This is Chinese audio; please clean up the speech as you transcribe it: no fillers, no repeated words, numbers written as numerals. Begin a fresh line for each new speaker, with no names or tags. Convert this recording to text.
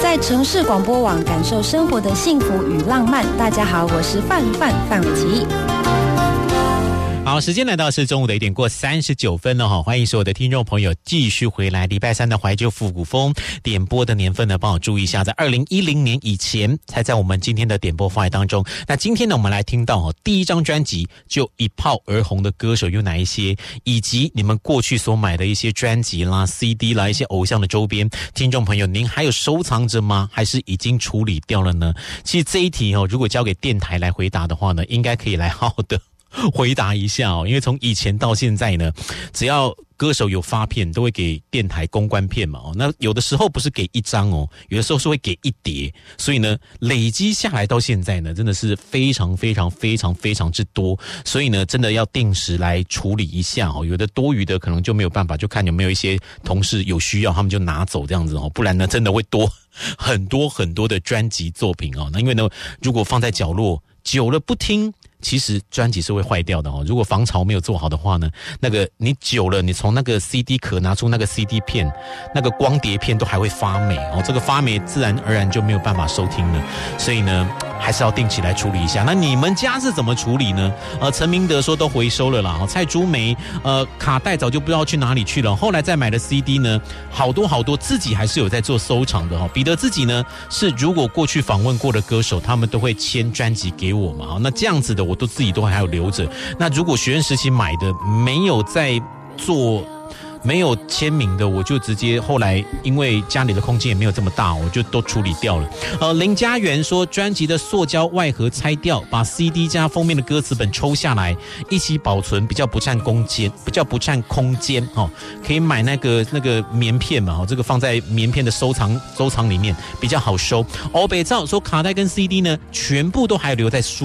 在城市广播网感受生活的幸福与浪漫。大家好，我是范玮琪。
好，时间来到是中午的1点过39分了哈，欢迎所有的听众朋友继续回来。礼拜三的怀旧复古风点播的年份呢，帮我注意一下，在2010年以前才在我们今天的点播范围当中。那今天呢，我们来听到第一张专辑就一炮而红的歌手有哪一些，以及你们过去所买的一些专辑啦、CD 啦、一些偶像的周边，听众朋友您还有收藏着吗？还是已经处理掉了呢？其实这一题如果交给电台来回答的话呢，应该可以来好好的回答一下因为从以前到现在呢，只要歌手有发片都会给电台公关片嘛那有的时候不是给一张有的时候是会给一叠，所以呢累积下来到现在呢，真的是非常非常非常非常之多，所以呢真的要定时来处理一下有的多余的可能就没有办法，就看有没有一些同事有需要他们就拿走这样子不然呢真的会多很多很多的专辑作品那因为呢如果放在角落久了不听，其实专辑是会坏掉的如果防潮没有做好的话呢，那个你久了，你从那个 CD 壳拿出那个 CD 片，那个光碟片都还会发霉这个发霉自然而然就没有办法收听了，所以呢还是要定期来处理一下。那你们家是怎么处理呢？陈明德说都回收了啦，蔡珠梅卡带早就不知道去哪里去了，后来再买的 CD 呢，好多好多，自己还是有在做收藏的彼得自己呢是如果过去访问过的歌手，他们都会签专辑给我嘛那这样子的我都自己都还有留着。那如果学生时期买的没有在做没有签名的，我就直接后来因为家里的空间也没有这么大，我就都处理掉了。林家园说专辑的塑胶外盒拆掉，把 CD 加封面的歌词本抽下来一起保存，比较不占空间可以买那个棉片嘛这个放在棉片的收藏里面比较好收。欧北照说卡带跟 CD 呢全部都还留在书